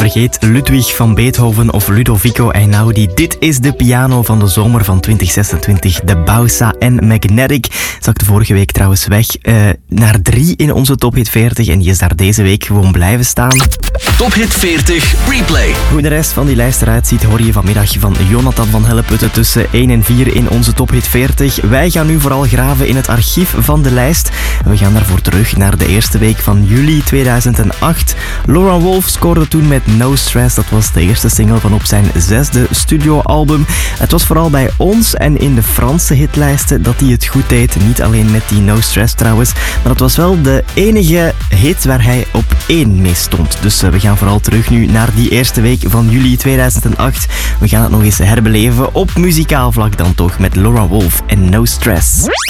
Vergeet Ludwig van Beethoven of Ludovico Einaudi. Dit is de piano van de zomer van 2026. De Bausa en Magnetic. Zakte vorige week trouwens weg naar 3 in onze Top Hit 40. En die is daar deze week gewoon blijven staan. Top Hit 40 Replay. Hoe de rest van die lijst eruit ziet, hoor je vanmiddag van Jonathan van Helleputte tussen 1 en 4 in onze Top Hit 40. Wij gaan nu vooral graven in het archief van de lijst. We gaan daarvoor terug naar de eerste week van juli 2008. Laurent Wolf scoorde toen met No Stress. Dat was de eerste single van op zijn 6e studioalbum. Het was vooral bij ons en in de Franse hitlijsten dat hij het goed deed. Niet alleen met die No Stress trouwens, maar het was wel de enige hit waar hij op 1 mee stond. Dus we gaan vooral terug nu naar die eerste week van juli 2008. We gaan het nog eens herbeleven op muzikaal vlak dan toch met Laurent Wolf en No Stress.